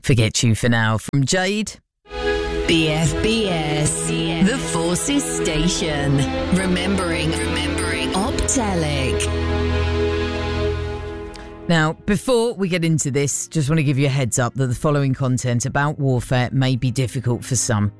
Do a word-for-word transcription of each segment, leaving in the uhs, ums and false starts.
Forget You for Now from Jade. B F B S, the Forces Station. Remembering, remembering Optelic. Now, before we get into this, just want to give you a heads up that the following content about warfare may be difficult for some.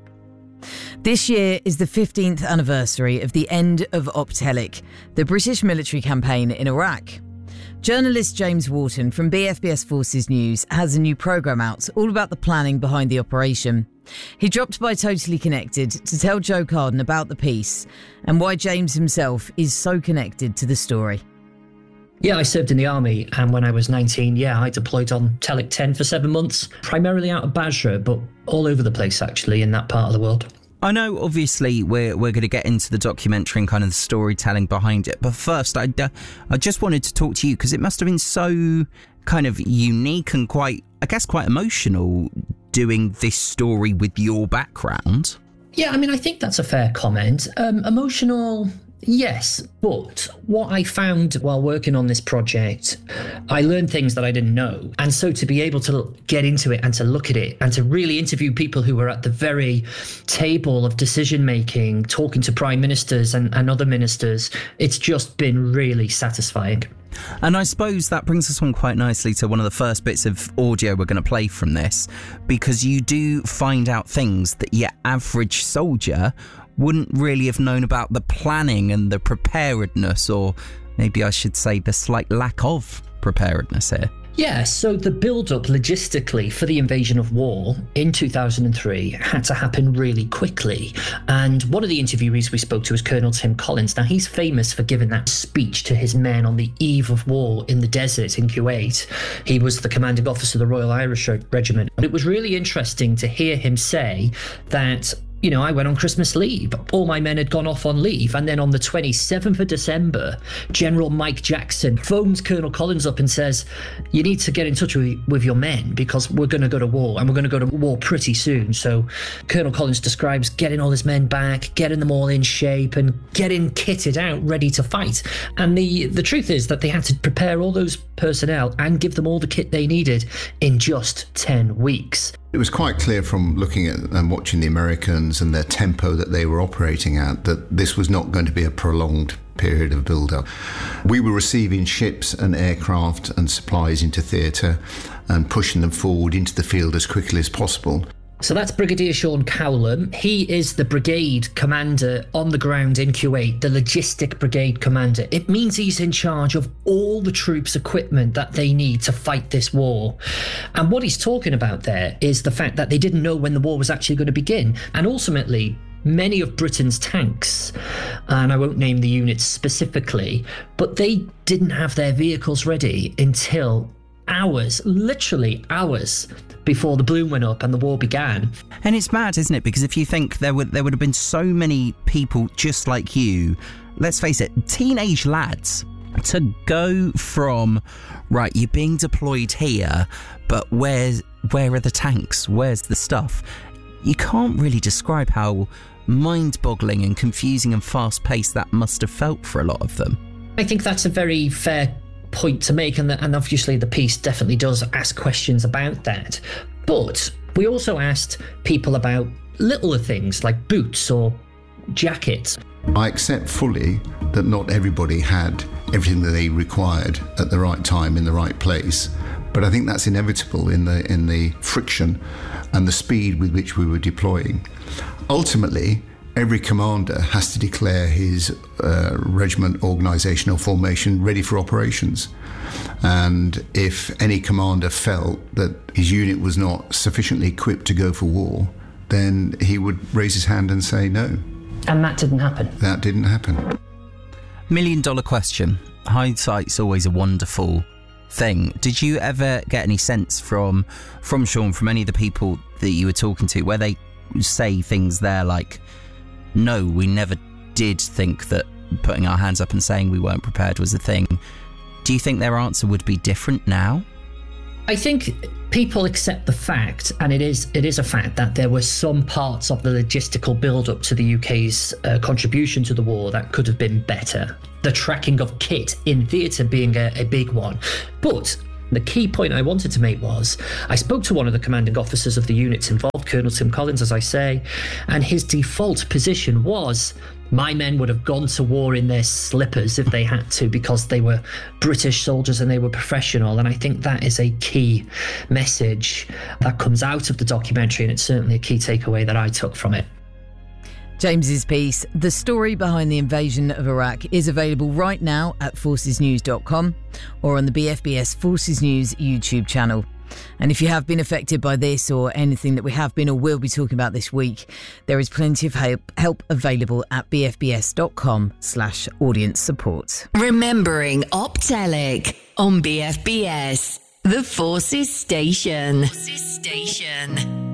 This year is the fifteenth anniversary of the end of Optelic, the British military campaign in Iraq. Journalist James Wharton from B F B S Forces News has a new programme out all about the planning behind the operation. He dropped by Totally Connected to tell Joe Carden about the piece and why James himself is so connected to the story. Yeah, I served in the army, and when I was nineteen, yeah, I deployed on Telic ten for seven months, primarily out of Basra, but all over the place, actually, in that part of the world. I know, obviously, we're we're going to get into the documentary and kind of the storytelling behind it, but first, I, uh, I just wanted to talk to you, because it must have been so kind of unique and quite, I guess, quite emotional doing this story with your background. Yeah, I mean, I think that's a fair comment. Um, emotional... Yes, but what I found while working on this project, I learned things that I didn't know. And so to be able to get into it and to look at it and to really interview people who were at the very table of decision making, talking to prime ministers and, and other ministers, it's just been really satisfying. And I suppose that brings us on quite nicely to one of the first bits of audio we're going to play from this, because you do find out things that your average soldier wouldn't really have known about, the planning and the preparedness, or maybe I should say the slight lack of preparedness here. Yeah, so the build-up logistically for the invasion of war in two thousand three had to happen really quickly. And one of the interviewees we spoke to was Colonel Tim Collins. Now, he's famous for giving that speech to his men on the eve of war in the desert in Kuwait. He was the commanding officer of the Royal Irish Regiment. And it was really interesting to hear him say that, you know, I went on Christmas leave. All my men had gone off on leave. And then on the twenty-seventh of December, General Mike Jackson phones Colonel Collins up and says, you need to get in touch with, with your men, because we're going to go to war, and we're going to go to war pretty soon. So Colonel Collins describes getting all his men back, getting them all in shape and getting kitted out, ready to fight. And the, the truth is that they had to prepare all those personnel and give them all the kit they needed in just ten weeks. It was quite clear from looking at and watching the Americans and their tempo that they were operating at that this was not going to be a prolonged period of build-up. We were receiving ships and aircraft and supplies into theatre and pushing them forward into the field as quickly as possible. So that's Brigadier Sean Cowlam. He is the brigade commander on the ground in Kuwait, the logistic brigade commander. It means he's in charge of all the troops' equipment that they need to fight this war. And what he's talking about there is the fact that they didn't know when the war was actually going to begin. And ultimately, many of Britain's tanks, and I won't name the units specifically, but they didn't have their vehicles ready until hours, literally hours, before the bloom went up and the war began. And it's mad, isn't it? Because if you think there would there would have been so many people just like you, let's face it, teenage lads, to go from, right, you're being deployed here, but where's where are the tanks? Where's the stuff? You can't really describe how mind-boggling and confusing and fast-paced that must have felt for a lot of them. I think that's a very fair point to make, and, the, and obviously the piece definitely does ask questions about that. But we also asked people about littler things like boots or jackets. I accept fully that not everybody had everything that they required at the right time in the right place, but I think that's inevitable in the in the friction and the speed with which we were deploying. Ultimately, every commander has to declare his uh, regiment organisational formation ready for operations. And if any commander felt that his unit was not sufficiently equipped to go for war, then he would raise his hand and say no. And that didn't happen. That didn't happen. Million dollar question. Hindsight's always a wonderful thing. Did you ever get any sense from, from Sean, from any of the people that you were talking to, where they say things there like, no, we never did think that putting our hands up and saying we weren't prepared was a thing? Do you think their answer would be different now? I think people accept the fact, and it is it is a fact, that there were some parts of the logistical build-up to the U K's uh, contribution to the war that could have been better. The tracking of kit in theatre being a, a big one. But The key point I wanted to make was I spoke to one of the commanding officers of the units involved, Colonel Tim Collins, as I say, and his default position was my men would have gone to war in their slippers if they had to, because they were British soldiers and they were professional. And I think that is a key message that comes out of the documentary, and it's certainly a key takeaway that I took from it. James's piece, The Story Behind the Invasion of Iraq, is available right now at forces news dot com or on the B F B S Forces News YouTube channel. And if you have been affected by this or anything that we have been or will be talking about this week, there is plenty of help, help available at b f b s dot com slash audience support. Remembering Optelic on B F B S, the Forces Station. Forces Station.